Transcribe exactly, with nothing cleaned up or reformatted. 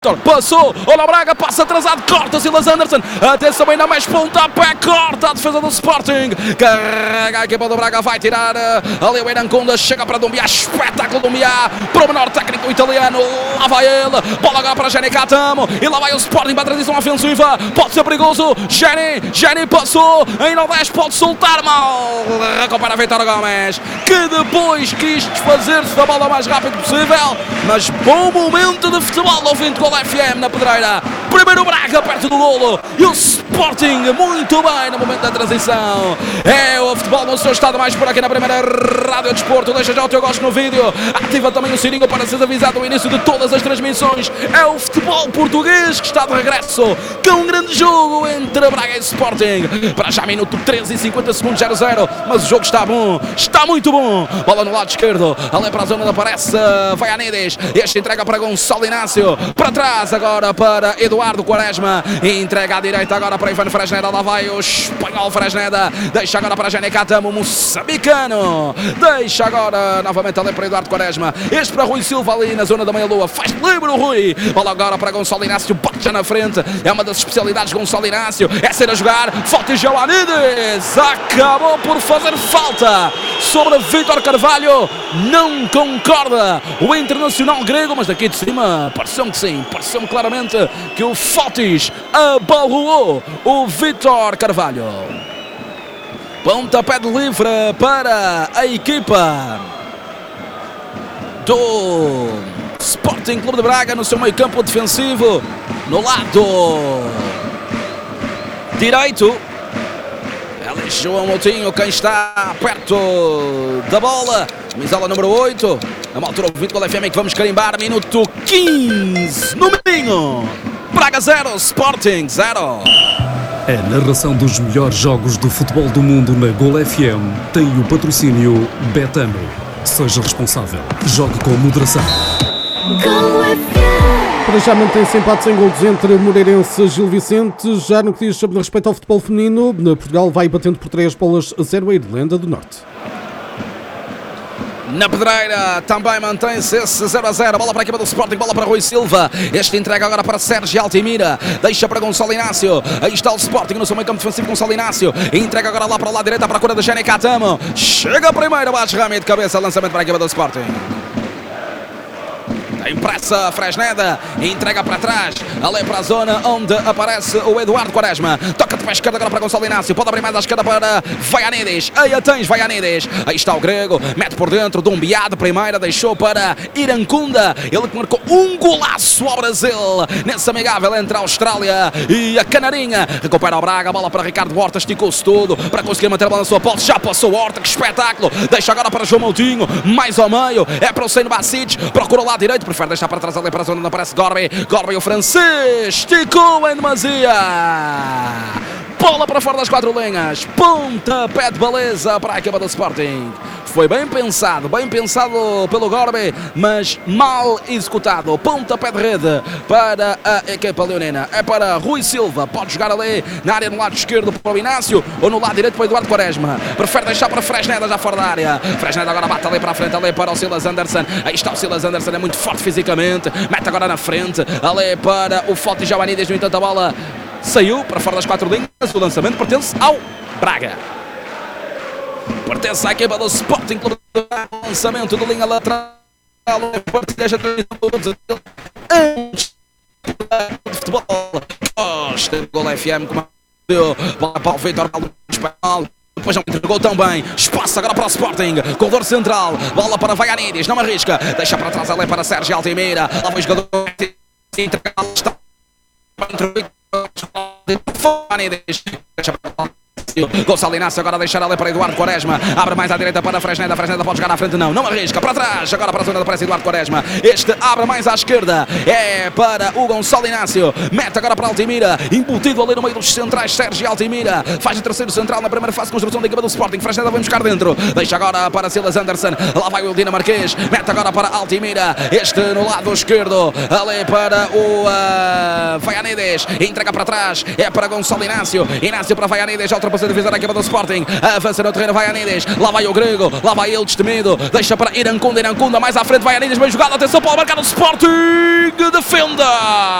Passou, olha o Braga, passa atrasado, corta Silas Anderson, atenção ainda mais pontapé, corta a defesa do Sporting, carrega a equipa do Braga, vai tirar ali o Irancunda, chega para Doumbia, espetáculo Doumbia, para o menor técnico italiano, lá vai ele, bola agora para Geni Catamo, e lá vai o Sporting para a transição ofensiva, pode ser perigoso, Geni, Geni passou, ainda o dez pode soltar mal, recupera Vítor Gomes, que depois quis desfazer-se da bola o mais rápido possível, mas bom momento de futebol ao fim de gol F M na Pedreira, primeiro Braga perto do golo e o Sporting muito bem no momento da transição. É o futebol no seu estado mais por aqui na primeira Rádio Desporto. Deixa já o teu gosto no vídeo, ativa também o sininho para seres avisado no início de todas as transmissões. É o futebol português que está de regresso, que é um grande jogo entre Braga e Sporting. Para já minuto treze e cinquenta segundos, zero a zero, mas o jogo está bom, está muito bom. Bola no lado esquerdo, ali para a zona da aparece Vaianides, este entrega para Gonçalo Inácio, para trás agora para Eduardo Quaresma, entrega à direita agora para Ivan Fresneda, lá vai o espanhol Fresneda, deixa agora para Geni Catamo, moçambicano, deixa agora novamente ali para Eduardo Quaresma, este para Rui Silva ali na zona da meia-lua, faz livre o Rui, bola agora para Gonçalo Inácio, bate já na frente, é uma das especialidades de Gonçalo Inácio, é ser a jogar, falta de Joanides, acabou por fazer falta sobre Vítor Carvalho, não concorda o internacional grego, mas daqui de cima pareceu-me que sim, pareceu-me claramente que o Fotis abalroou o Vítor Carvalho. Pontapé de livre para a equipa do Sporting Clube de Braga no seu meio campo defensivo, no lado direito. Ali João Moutinho, quem está perto da bola, camisola número oito, na altura o vinte com o F M que vamos carimbar, minuto quinze no Minho, Braga zero, Sporting zero. A narração dos melhores jogos do futebol do mundo na Gol F M tem o patrocínio Betano. Seja responsável, jogue com moderação. Gol F M. Para já mantém-se empate sem golos entre Moreirense e Gil Vicente. Já no que diz sobre respeito ao futebol feminino, Portugal vai batendo por três bolas a zero a Irlanda do Norte. Na Pedreira também mantém-se esse zero a zero, bola para a equipa do Sporting, bola para Rui Silva, este entrega agora para Sérgio Altimira, deixa para Gonçalo Inácio, aí está o Sporting no seu meio campo defensivo, Gonçalo Inácio, entrega agora lá para o lado direito à procura de Geni Catamo, chega primeiro, bate Rami de cabeça, lançamento para a equipa do Sporting. Impressa Fresneda, entrega para trás, ali para a zona onde aparece o Eduardo Quaresma, toca de pé esquerda agora para Gonçalo Inácio, pode abrir mais à esquerda para Vaianides, aí a tens Vaianides, aí está o grego, mete por dentro, Doumbia de primeira, deixou para Irancunda, ele que marcou um golaço ao Brasil, nesse amigável entre a Austrália e a Canarinha, recupera o Braga, a bola para Ricardo Horta, esticou-se todo, para conseguir manter a bola na sua posse, já passou Horta, que espetáculo, deixa agora para João Moutinho, mais ao meio, é para o Seino Bacic, procura o lado direito, prefere deixar para trás ali para a zona onde aparece Gorby, Gorby o francês, esticou em demasia, bola para fora das quatro linhas, pontapé de beleza para a equipa do Sporting. Foi bem pensado, bem pensado pelo Gorby, mas mal executado. Pontapé de rede para a equipa leonina. É para Rui Silva, pode jogar ali na área no lado esquerdo para o Inácio ou no lado direito para o Eduardo Quaresma. Prefere deixar para Fresneda já fora da área. Fresneda agora bate ali para a frente, ali para o Silas Anderson. Aí está o Silas Anderson, é muito forte fisicamente. Mete agora na frente, ali para o Fotis Joanides. No entanto, a bola saiu para fora das quatro linhas. O lançamento pertence ao Braga. Pertence à equipa do Sporting Clube de Braga, lançamento de linha lateral, partilha de futebol, gosta do Gol F M, como deu, bola para o Vítor Espanhol, depois não entregou tão bem, espaço agora para o Sporting, corredor central, bola para Vaianides, não arrisca, deixa para trás ali para Sérgio Altimira, lá vai o jogador, entrega, está Vaianides, deixa para Gonçalo Inácio agora a deixar ali para Eduardo Quaresma, abre mais à direita para Fresneda, Fresneda pode jogar à frente, não, não arrisca, para trás, agora para a zona da pressa Eduardo Quaresma, este abre mais à esquerda, é para o Gonçalo Inácio, mete agora para Altimira, embutido ali no meio dos centrais, Sérgio Altimira, faz o terceiro central na primeira fase de construção da equipa do Sporting, Fresneda vai buscar dentro, deixa agora para Silas Anderson, lá vai o Dinamarquês, mete agora para Altimira, este no lado esquerdo, ali para o uh, Vaianides, entrega para trás, é para Gonçalo Inácio, Inácio para Vaianides, ultrapassou a defesa da equipa do Sporting. Avança no terreno, vai Anides. Lá vai o Grego, lá vai ele destemido. Deixa para Irankunda, Irankunda mais à frente, vai Anides, bem jogado. Atenção, pode marcar o Sporting. Defenda!